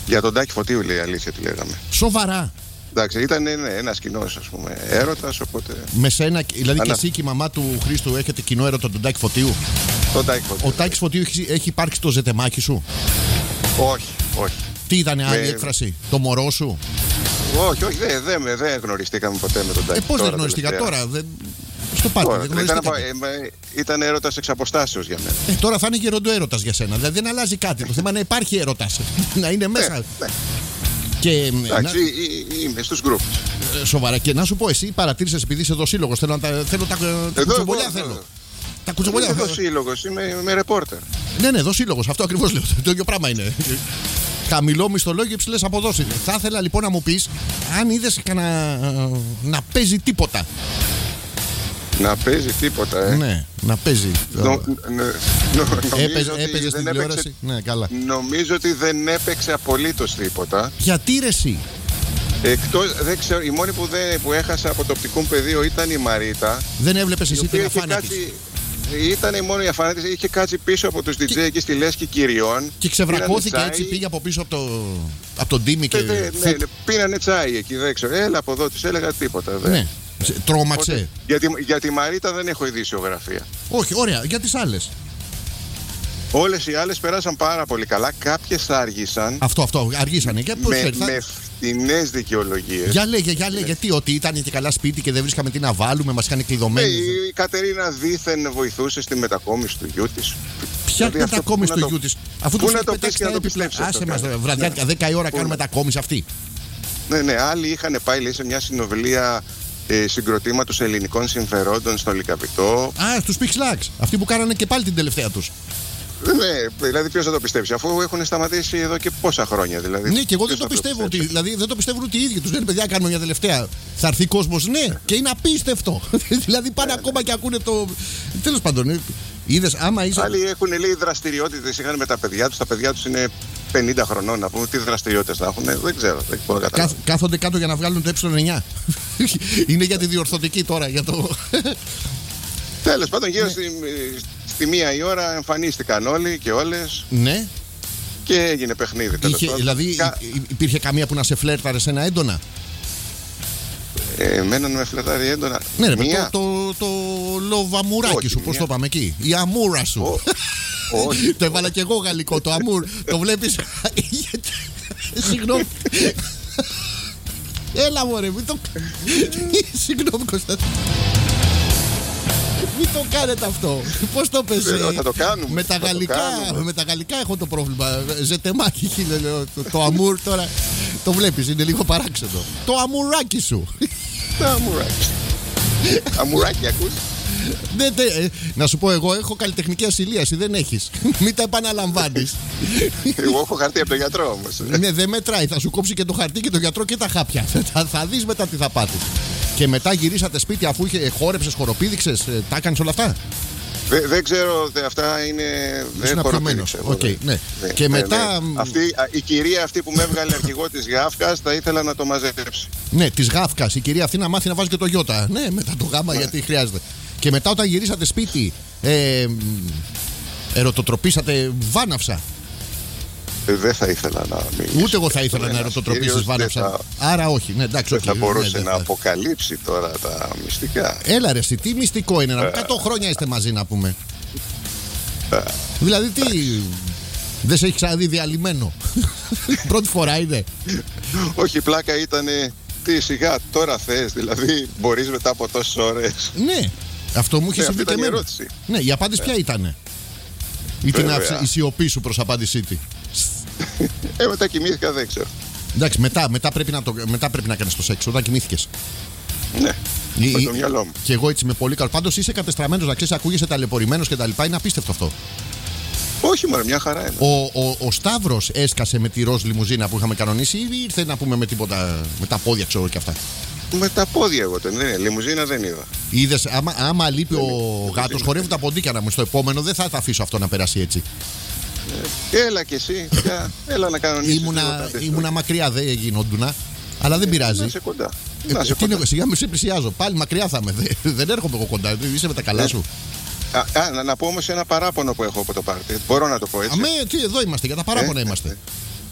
Για τον Τάκη Φωτίου, λέει, αλήθεια τη λέγαμε. Σοβαρά. Εντάξει, ήταν ένας κοινός, ας πούμε, έρωτας, οπότε. Με σένα, δηλαδή και εσύ και η μαμά του Χρήστου έχετε κοινό έρωτα τον Τάκη Φωτίου. Τον Τάκη Φωτίου. Ο Τάκης Φωτίου έχει υπάρξει το ζετεμάκι σου? Όχι, όχι. Τι ήταν άλλη έκφραση, το μωρό σου? Όχι, όχι, δεν γνωριστήκαμε ποτέ με τον Τάκη. Πώς δεν γνωριστήκα τώρα? Στο πάρτι δεν γνωριστήκαμε. Ήταν έρωτας εξ αποστάσεως για μένα. Τώρα θα είναι γεροντοέρωτας για σένα. Δηλαδή δεν αλλάζει κάτι. Το θέμα είναι να υπάρχει έρωτας. Να είναι μέσα. Και, εντάξει, είμαι στους γκρουπς. Σοβαρά. Και να σου πω, εσύ παρατήρησες, επειδή είσαι εδώ σύλλογος, θέλω τα κουτσομπολιά. Τα κουτσομπολιά. Είμαι εδώ σύλλογος, είμαι ρεπόρτερ. Ναι, εδώ σύλλογος, αυτό ακριβώς λέω. Το ίδιο πράγμα είναι. Χαμηλό μισθολόγιο, υψηλές αποδόσεις. Θα ήθελα λοιπόν να μου πεις αν είδες να παίζει τίποτα. Να παίζει τίποτα, Ναι, να παίζει. Έπαιζε στην τηλεόραση. Έπαιξε, ναι, καλά. Νομίζω ότι δεν έπαιξε απολύτως τίποτα. Γιατί ρε εσύ? Εκτός, δεν ξέρω, η μόνη που έχασα από το οπτικό πεδίο ήταν η Μαρίτα. Δεν έβλεπες εσύ την αφάνεια της? Ήταν η μόνη αφάνεια της, είχε κάτσει πίσω από τους DJ εκεί στη Λέσχη Κυριών. Και ξεβρακώθηκε έτσι, πήγε από πίσω από τον Τίμη και. Ναι, πίνανε τσάι εκεί, δεν ξέρω. Έλα από εδώ, της έλεγα τίποτα. Ναι. Τρόμαξε. Για τη Μαρίτα δεν έχω ειδησιογραφία. Όχι, ωραία, για τις άλλες. Όλες οι άλλες πέρασαν πάρα πολύ καλά. Κάποιες άργησαν. Αυτό, αργήσανε. Με φτηνές δικαιολογίες. Για λέγε, τι, ότι ήταν και καλά σπίτι και δεν βρίσκαμε τι να βάλουμε, μας είχαν κλειδωμένοι. Η Κατερίνα δήθεν βοηθούσε στη μετακόμιση του γιού της. Ποια μετακόμιση του γιού της? Αφού πού να το πεις και να το πιστέψεις? Άσε μας, βραδιάτικα, 10 η ώρα κάνουμε μετακόμιση αυτή. Ναι, άλλοι είχαν πάει, λέει, σε μια συνομιλία συγκροτήματος ελληνικών συμφερόντων στο Λυκαβητό. Στους Pixlax, αυτοί που κάνανε και πάλι την τελευταία τους. Ναι, δηλαδή ποιος θα το πιστέψει, αφού έχουν σταματήσει εδώ και πόσα χρόνια. Δηλαδή, ναι, και εγώ δεν το πιστεύω. Δηλαδή δεν το πιστεύουν ότι οι ίδιοι τους. Λένε, παιδιά, κάνουμε μια τελευταία. Θα έρθει κόσμος, ναι, και είναι απίστευτο. Δηλαδή πάνε ακόμα και ακούνε το. Τέλος πάντων, είδες, άμα είσαι. Άλλοι έχουν, λέει, δραστηριότητες, είχαν με τα παιδιά τους. Τα παιδιά τους είναι 50 χρονών, να πούμε, τι δραστηριότητες θα έχουν. Δεν ξέρω, δεν μπορώ να καταλάβω. Κάθονται κάτω για να βγάλουν το ε9. Είναι για τη διορθωτική τώρα, για το. Τέλος πάντων, γύρω στη μία η ώρα εμφανίστηκαν όλοι και όλες. Ναι. Και έγινε παιχνίδι. Δηλαδή υπήρχε καμία που να σε φλέρταρε σε ένα έντονα? Εμένα να με φλερτάρει έντονα. Ναι, ρε, το λοβαμουράκι σου, πώς το πάμε εκεί? Η αμούρα σου. Το έβαλα και εγώ γαλλικό, το αμούρ. Το βλέπεις? Συγγνώμη. Έλα μωρέ, μην το. Συγγνώμη Κωνσταντ. Μην το κάνετε αυτό. Πώς το πες? Θα το κάνουμε. Με τα γαλλικά έχω το πρόβλημα. Ζετεμάκι, το αμούρ τώρα. Το βλέπεις, είναι λίγο παράξενο. Το αμουράκι σου. Το αμουράκι. Αμουράκι ακούς? Ναι, να σου πω, εγώ έχω καλλιτεχνική ασυλίαση, δεν έχεις. Μην τα επαναλαμβάνεις. Εγώ έχω χαρτί από τον γιατρό όμως. Ναι, δεν μετράει. Θα σου κόψει και το χαρτί και τον γιατρό και τα χάπια. Θα δεις μετά τι θα πάθεις. Και μετά γυρίσατε σπίτι αφού χόρεψες, χοροπήδηξες, τα έκανες όλα αυτά? Δεν ξέρω, αυτά είναι. Δεν χοροπήδηξε. Okay, ναι. Και μετά. Η κυρία αυτή που με έβγαλε αρχηγό της Γάφκας θα ήθελα να το μαζέψει. Ναι, της Γάφκας. Η κυρία αυτή να μάθει να βάζει και το γιώτα. Ναι, μετά το γάμα, γιατί χρειάζεται. Και μετά όταν γυρίσατε σπίτι, ερωτοτροπήσατε βάναυσα? Δεν θα ήθελα να μιλήσω. Ούτε εγώ θα ήθελα να ερωτοτροπήσεις βάναυσα. Άρα όχι, ναι, εντάξει, όχι. Θα μπορούσε να αποκαλύψει τώρα τα μυστικά. Έλα ρε, τι μυστικό είναι? 100 χρόνια είστε μαζί, να πούμε. Δηλαδή τι, δεν σε έχει ξαναδεί διαλυμένο? Πρώτη φορά είναι? Όχι, η πλάκα ήταν. Τι σιγά τώρα θες? Δηλαδή μπορείς μετά από τόσες ώρες? Ναι, αυτό μου είχε συμβεί και εμένα. Ναι, η απάντηση ποια ήτανε? Ή την η σιωπή σου προς απάντησή τη? Μετά κοιμήθηκα, δεν ξέρω. Εντάξει, μετά πρέπει να κάνεις το σεξ όταν κοιμήθηκες. Ναι, με το μυαλό μου. Και εγώ έτσι με πολύ καλό. Πάντως είσαι κατεστραμμένος, να ξέρεις, ακούγεσαι ταλαιπωρημένος και τα λοιπά. Είναι απίστευτο αυτό. Όχι μωρέ, μια χαρά είναι. Ο Σταύρος έσκασε με τη ροζ λιμουζίνα που είχαμε κανονίσει ή ήρθε να πούμε με τίποτα, με τα πόδια ξέρω και αυτά? Με τα πόδια εγώ λιμουζίνα δεν είδα. Είδες, άμα λείπει ο γάτος, χορεύουν τα ποντίκια να μου. Στο επόμενο δεν θα τα αφήσω αυτό να περάσει έτσι. Έλα κι εσύ, έλα να κανονίσεις. Ήμουνα μακριά, δεν γινόντουνα. Αλλά δεν πειράζει. Να είσαι κοντά. Σιγά με σε πλησιάζω. Πάλι μακριά θα είμαι. Δεν έρχομαι εγώ κοντά. Είσαι με τα καλά σου. Να πω όμως ένα παράπονο που έχω από το πάρτι. Μπορώ να το πω έτσι? Τι, εδώ είμαστε, για τα παράπονα είμαστε.